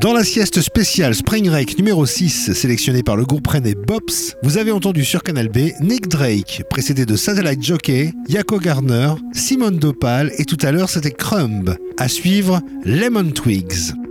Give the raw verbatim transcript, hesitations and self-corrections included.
Dans la sieste spéciale Spring Break numéro six, sélectionnée par le groupe rennais Bops, vous avez entendu sur Canal B Nick Drake, précédé de Satellite Jockey, Yako Gardner, Simone Dopal et tout à l'heure c'était Crumb. À suivre, Lemon Twigs.